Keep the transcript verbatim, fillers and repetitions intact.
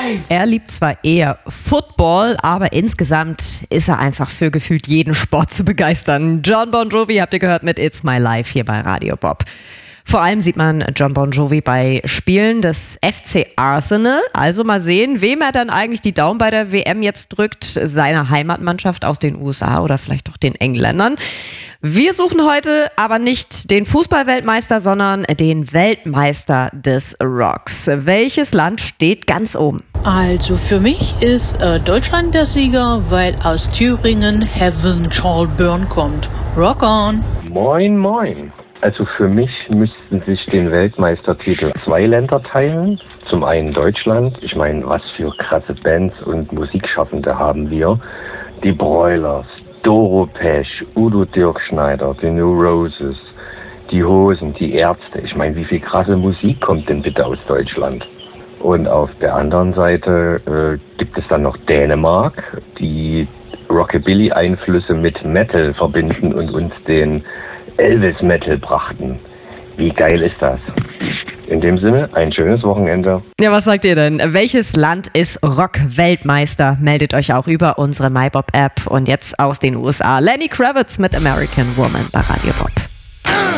Er liebt zwar eher Football, aber insgesamt ist er einfach für gefühlt jeden Sport zu begeistern. Jon Bon Jovi habt ihr gehört mit It's My Life hier bei Radio Bob. Vor allem sieht man Jon Bon Jovi bei Spielen des F C Arsenal. Also mal sehen, wem er dann eigentlich die Daumen bei der W M jetzt drückt. Seiner Heimatmannschaft aus den U S A oder vielleicht doch den Engländern. Wir suchen heute aber nicht den Fußballweltmeister, sondern den Weltmeister des Rocks. Welches Land steht ganz oben? Also für mich ist äh, Deutschland der Sieger, weil aus Thüringen Heaven Charles Byrne kommt. Rock on! Moin, moin. Also für mich müssten sich den Weltmeistertitel zwei Länder teilen. Zum einen Deutschland. Ich meine, was für krasse Bands und Musikschaffende haben wir. Die Broilers, Doro Pesch, Udo Dirkschneider, die New Roses, die Hosen, die Ärzte. Ich meine, wie viel krasse Musik kommt denn bitte aus Deutschland? Und auf der anderen Seite äh, gibt es dann noch Dänemark, die Rockabilly-Einflüsse mit Metal verbinden und uns den Elvis Metal brachten. Wie geil ist das? In dem Sinne, ein schönes Wochenende. Ja, was sagt ihr denn? Welches Land ist Rock-Weltmeister? Meldet euch auch über unsere MyBob-App und jetzt aus den U S A. Lenny Kravitz mit American Woman bei Radio Bob.